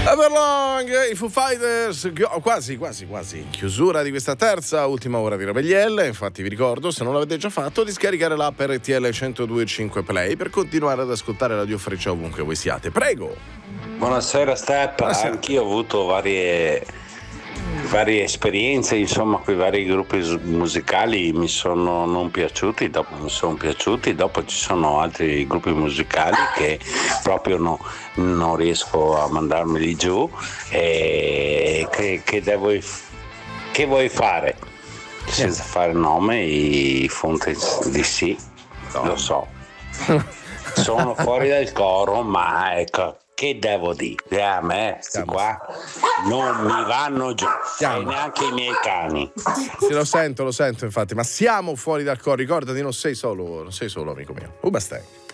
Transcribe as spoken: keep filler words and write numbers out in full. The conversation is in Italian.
Everlong, i Foo Fighters, quasi, quasi, quasi in chiusura di questa terza, ultima ora di Rebellielle. Infatti vi ricordo, se non l'avete già fatto, di scaricare l'app R T L centodue e cinque Play per continuare ad ascoltare Radio Freccia ovunque voi siate. Prego! Buonasera Step, Buonasera. Anch'io ho avuto varie, varie esperienze, insomma, quei vari gruppi musicali mi sono non piaciuti, dopo mi sono piaciuti, dopo ci sono altri gruppi musicali che proprio no, non riesco a mandarmeli giù e che, che devo che vuoi fare? Senza fare nome, i Fonte di sì, no. Lo so. Sono fuori dal coro, ma ecco, che devo dire? A me, sti qua non mi vanno giù, e neanche i miei cani. Sì, lo sento, lo sento, infatti, ma siamo fuori dal coro, ricordati, non sei solo, non sei solo, amico mio. Ubastai.